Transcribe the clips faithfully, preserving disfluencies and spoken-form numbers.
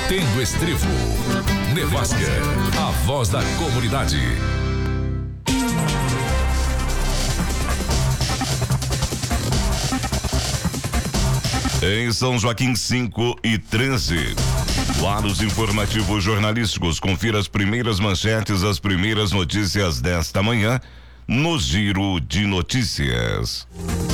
Batendo Estribo. Nevasca, a voz da comunidade. Em São Joaquim, cinco e treze. Quadros informativos jornalísticos. Confira as primeiras manchetes, as primeiras notícias desta manhã no Giro de Notícias.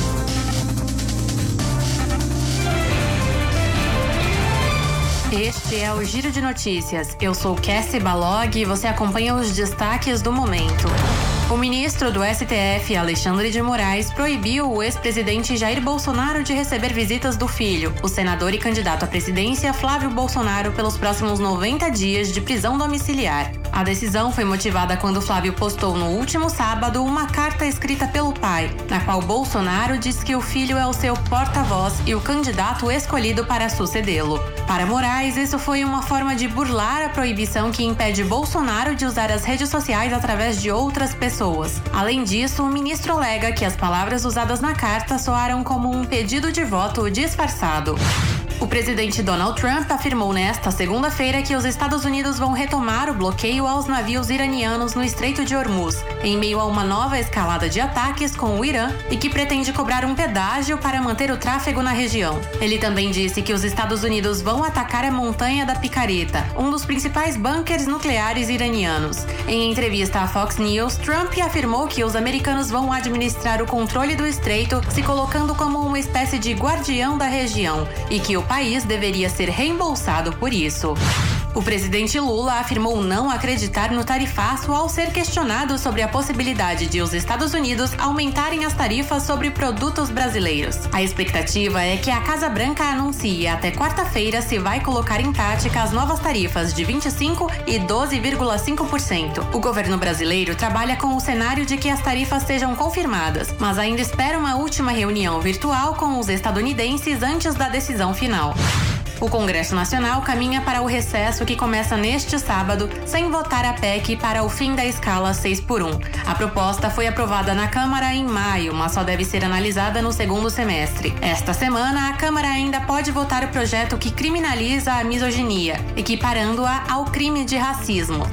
Este é o Giro de Notícias. Eu sou Cassie Balog e você acompanha os destaques do momento. O ministro do S T F, Alexandre de Moraes, proibiu o ex-presidente Jair Bolsonaro de receber visitas do filho, o senador e candidato à presidência Flávio Bolsonaro, pelos próximos noventa dias de prisão domiciliar. A decisão foi motivada quando Flávio postou no último sábado uma carta escrita pelo pai, na qual Bolsonaro diz que o filho é o seu porta-voz e o candidato escolhido para sucedê-lo. Para Moraes, isso foi uma forma de burlar a proibição que impede Bolsonaro de usar as redes sociais através de outras pessoas. Além disso, o ministro alega que as palavras usadas na carta soaram como um pedido de voto disfarçado. O presidente Donald Trump afirmou nesta segunda-feira que os Estados Unidos vão retomar o bloqueio aos navios iranianos no Estreito de Hormuz, em meio a uma nova escalada de ataques com o Irã e que pretende cobrar um pedágio para manter o tráfego na região. Ele também disse que os Estados Unidos vão atacar a Montanha da Picareta, um dos principais bunkers nucleares iranianos. Em entrevista à Fox News, Trump afirmou que os americanos vão administrar o controle do estreito, se colocando como uma espécie de guardião da região, e que o país deveria ser reembolsado por isso. O presidente Lula afirmou não acreditar no tarifaço ao ser questionado sobre a possibilidade de os Estados Unidos aumentarem as tarifas sobre produtos brasileiros. A expectativa é que a Casa Branca anuncie até quarta-feira se vai colocar em prática as novas tarifas de vinte e cinco por cento e doze vírgula cinco por cento. O governo brasileiro trabalha com o cenário de que as tarifas sejam confirmadas, mas ainda espera uma última reunião virtual com os estadunidenses antes da decisão final. O Congresso Nacional caminha para o recesso que começa neste sábado, sem votar a P E C para o fim da escala seis por um. A proposta foi aprovada na Câmara em maio, mas só deve ser analisada no segundo semestre. Esta semana, a Câmara ainda pode votar o projeto que criminaliza a misoginia, equiparando-a ao crime de racismo.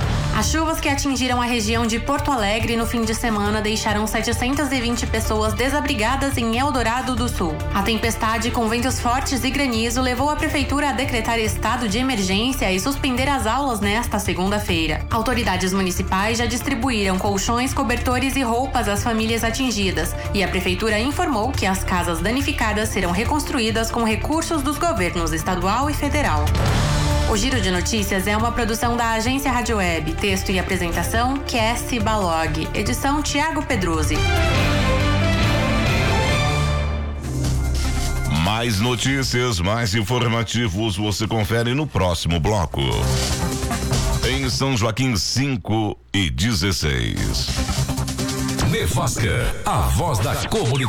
As chuvas que atingiram a região de Porto Alegre no fim de semana deixaram setecentas e vinte pessoas desabrigadas em Eldorado do Sul. A tempestade, com ventos fortes e granizo, levou a prefeitura a decretar estado de emergência e suspender as aulas nesta segunda-feira. Autoridades municipais já distribuíram colchões, cobertores e roupas às famílias atingidas, e a prefeitura informou que as casas danificadas serão reconstruídas com recursos dos governos estadual e federal. O Giro de Notícias é uma produção da Agência Rádio Web. Texto e apresentação, Cassie Balog. Edição, Tiago Pedruzzi. Mais notícias, mais informativos você confere no próximo bloco. Em São Joaquim, cinco e dezesseis. Nevasca, a voz da comunidade.